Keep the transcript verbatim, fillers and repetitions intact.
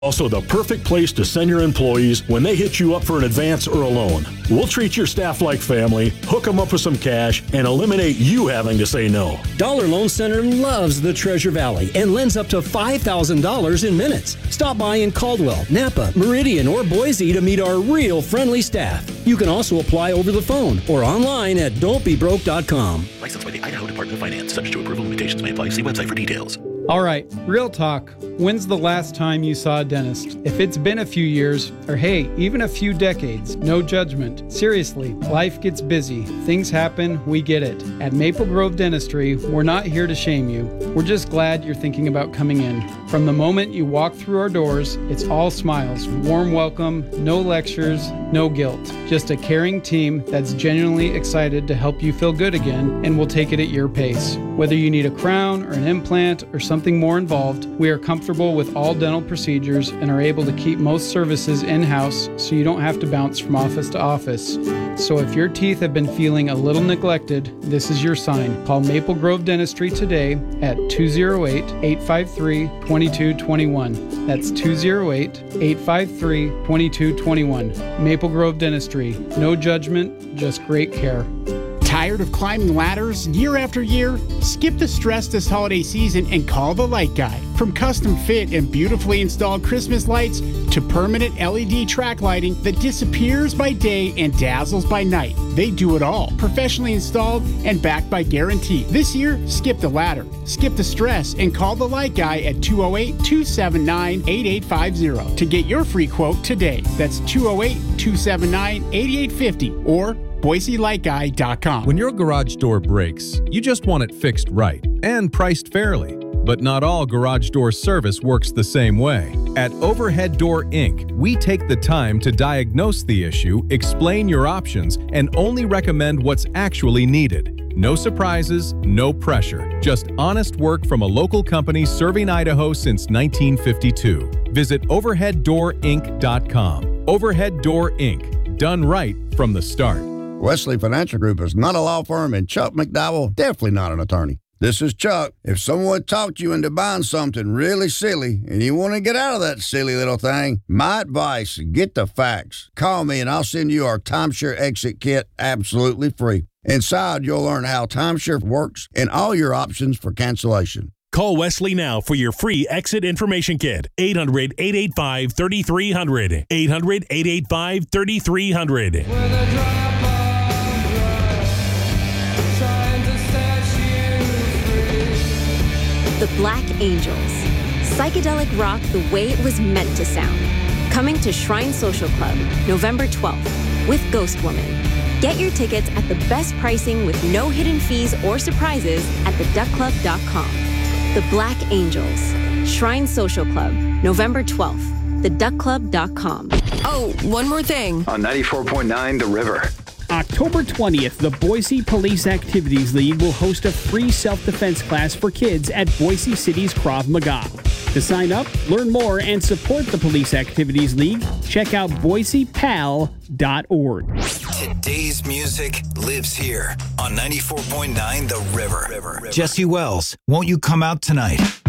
Also the perfect place to send your employees when they hit you up for an advance or a loan. We'll treat your staff like family, hook them up with some cash, and eliminate you having to say no. Dollar Loan Center loves the Treasure Valley and lends up to five thousand dollars in minutes. Stop by in Caldwell, Napa, Meridian, or Boise to meet our real friendly staff. You can also apply over the phone or online at don't be broke dot com. Licensed by the Idaho Department of Finance. Subject to approval. Limitations may apply. See website for details. All right, real talk. When's the last time you saw a dentist? If it's been a few years, or hey, even a few decades, no judgment. Seriously, life gets busy. Things happen, we get it. At Maple Grove Dentistry, we're not here to shame you. We're just glad you're thinking about coming in. From the moment you walk through our doors, it's all smiles, warm welcome, no lectures, no guilt. Just a caring team that's genuinely excited to help you feel good again, and we'll take it at your pace. Whether you need a crown or an implant or something more involved, we are comfortable with all dental procedures and are able to keep most services in-house so you don't have to bounce from office to office. So if your teeth have been feeling a little neglected, this is your sign. Call Maple Grove Dentistry today at two oh eight, eight five three, two two two one. That's two oh eight, eight five three, two two two one. Maple Grove Dentistry. No judgment, just great care. Tired of climbing ladders year after year? Skip the stress this holiday season and call the Light Guy. From custom fit and beautifully installed Christmas lights to permanent L E D track lighting that disappears by day and dazzles by night, they do it all. Professionally installed and backed by guarantee. This year, skip the ladder, skip the stress, and call the Light Guy at two oh eight, two seven nine, eight eight five oh to get your free quote today. That's two oh eight, two seven nine, eight eight five oh or Boise Light Guy dot com. When your garage door breaks, you just want it fixed right and priced fairly. But not all garage door service works the same way. At Overhead Door Incorporated, we take the time to diagnose the issue, explain your options, and only recommend what's actually needed. No surprises, no pressure. Just honest work from a local company serving Idaho since nineteen fifty-two. Visit overhead door inc dot com. Overhead Door Incorporated. Done right from the start. Wesley Financial Group is not a law firm, and Chuck McDowell definitely not an attorney. This is Chuck. If someone talked you into buying something really silly and you want to get out of that silly little thing, my advice, get the facts. Call me and I'll send you our timeshare exit kit absolutely free. Inside, you'll learn how timeshare works and all your options for cancellation. Call Wesley now for your free exit information kit. eight hundred, eight eight five, three three zero zero. eight hundred, eight eight five, three three zero zero. The Black Angels. Psychedelic rock the way it was meant to sound. Coming to Shrine Social Club, November twelfth, with Ghost Woman. Get your tickets at the best pricing with no hidden fees or surprises at the duck club dot com. The Black Angels. Shrine Social Club, November twelfth, the duck club dot com. Oh, one more thing. On ninety-four point nine The River. October twentieth, the Boise Police Activities League will host a free self-defense class for kids at Boise City's Krav Maga. To sign up, learn more, and support the Police Activities League, check out boise pal dot org. Today's music lives here on ninety-four point nine The River. Jesse Wells, won't you come out tonight?